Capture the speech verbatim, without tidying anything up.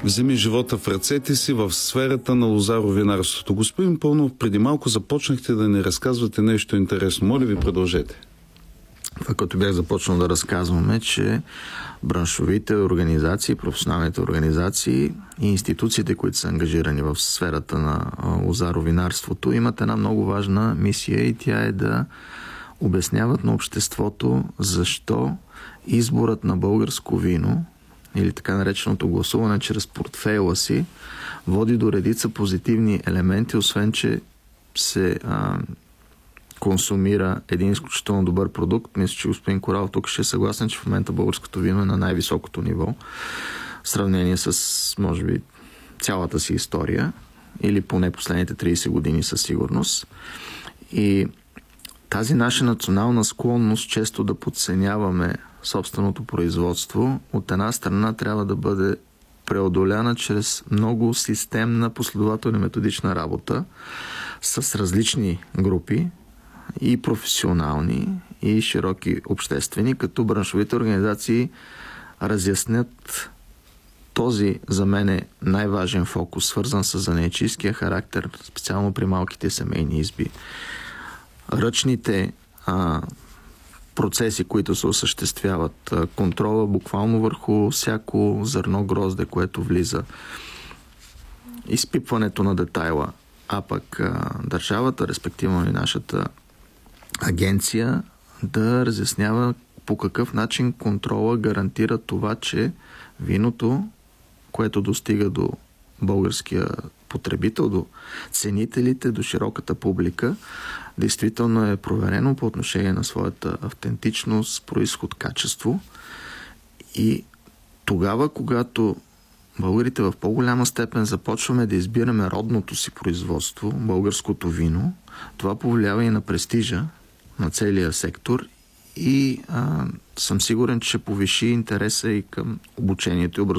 вземи живота в ръцете си в сферата на лозаро-винарството. Господин Пълнов, преди малко започнахте да ни разказвате нещо интересно. Моля ви, продължете. Това, като бях започнал да разказваме, че браншовите организации, професионалните организации и институциите, които са ангажирани в сферата на лозаро-винарството, имат една много важна мисия и тя е да обясняват на обществото защо изборът на българско вино или така нареченото гласуване чрез портфейла си води до редица позитивни елементи, освен че се а, консумира един изключително добър продукт. Мисля, че господин Корал тук ще е съгласен, че в момента българското вино е на най-високото ниво в сравнение с, може би, цялата си история или поне последните трийсет години със сигурност. И тази наша национална склонност често да подценяваме собственото производство, от една страна трябва да бъде преодоляна чрез много системна, последователна методична работа с различни групи, и професионални, и широки обществени, като браншовите организации разяснят този за мен е най-важен фокус, свързан с занаятчийския характер, специално при малките семейни изби. Ръчните а, процеси, които се осъществяват, контрола буквално върху всяко зърно грозде, което влиза, изпипването на детайла, а пък а, държавата, респективно и нашата агенция, да разяснява по какъв начин контрола гарантира това, че виното, което достига до българския потребител, до ценителите, до широката публика, действително е проверено по отношение на своята автентичност, произход, качество. И тогава, когато българите в по-голяма степен започваме да избираме родното си производство, българското вино, това повлиява и на престижа на целия сектор и а, съм сигурен, че повиши интереса и към обучението и образованието